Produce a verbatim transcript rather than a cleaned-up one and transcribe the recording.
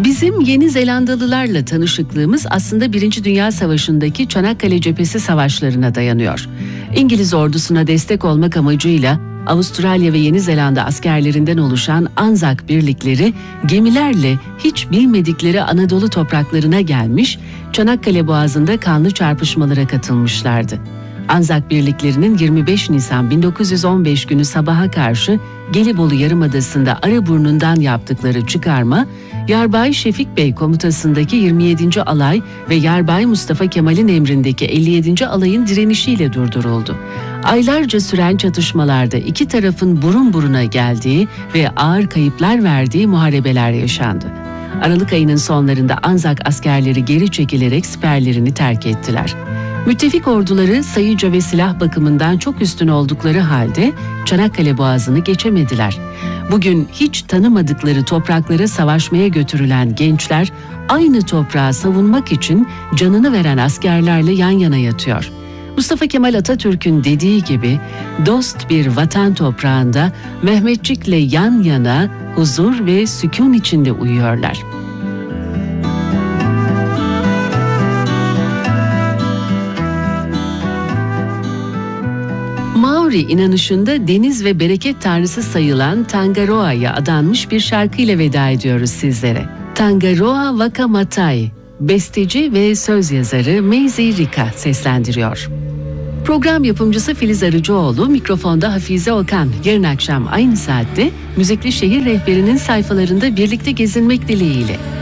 Bizim Yeni Zelandalılarla tanışıklığımız aslında Birinci Dünya Savaşı'ndaki Çanakkale Cephesi savaşlarına dayanıyor. İngiliz ordusuna destek olmak amacıyla Avustralya ve Yeni Zelanda askerlerinden oluşan Anzak birlikleri gemilerle hiç bilmedikleri Anadolu topraklarına gelmiş, Çanakkale Boğazı'nda kanlı çarpışmalara katılmışlardı. Anzak birliklerinin yirmi beş Nisan bin dokuz yüz on beş günü sabaha karşı Gelibolu Yarımadası'nda Araburnun'dan yaptıkları çıkarma, Yarbay Şefik Bey komutasındaki yirmi yedinci Alay ve Yarbay Mustafa Kemal'in emrindeki elli yedinci Alay'ın direnişiyle durduruldu. Aylarca süren çatışmalarda iki tarafın burun buruna geldiği ve ağır kayıplar verdiği muharebeler yaşandı. Aralık ayının sonlarında Anzak askerleri geri çekilerek siperlerini terk ettiler. Müttefik orduları sayıca ve silah bakımından çok üstün oldukları halde Çanakkale Boğazı'nı geçemediler. Bugün hiç tanımadıkları topraklara savaşmaya götürülen gençler aynı toprağı savunmak için canını veren askerlerle yan yana yatıyor. Mustafa Kemal Atatürk'ün dediği gibi dost bir vatan toprağında Mehmetçik'le yan yana huzur ve sükun içinde uyuyorlar. Maori inanışında deniz ve bereket tanrısı sayılan Tangaroa'ya adanmış bir şarkıyla veda ediyoruz sizlere. Tangaroa Waka Matai, besteci ve söz yazarı Maisie Rika seslendiriyor. Program yapımcısı Filiz Arıcıoğlu, mikrofonda Hafize Okan. Yarın akşam aynı saatte Müzikli Şehir Rehberi'nin sayfalarında birlikte gezinmek dileğiyle.